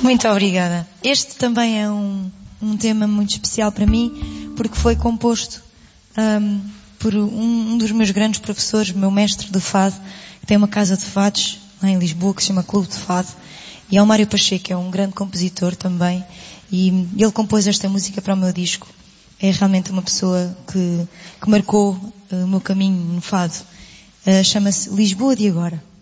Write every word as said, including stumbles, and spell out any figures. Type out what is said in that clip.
Muito obrigada. Este também é um, um tema muito especial para mim, porque foi composto um, por um, um dos meus grandes professores, meu mestre de fado, que tem uma casa de fados lá em Lisboa, que se chama Clube de Fado, e é o Mário Pacheco, que é um grande compositor também, e ele compôs esta música para o meu disco. É realmente uma pessoa que, que marcou uh, o meu caminho no fado. Uh, chama-se Lisboa de Agora.